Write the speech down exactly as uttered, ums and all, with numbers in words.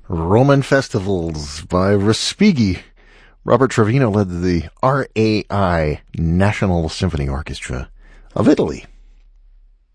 Roman Festivals by Respighi. Robert Trevino led the R A I, National Symphony Orchestra of Italy.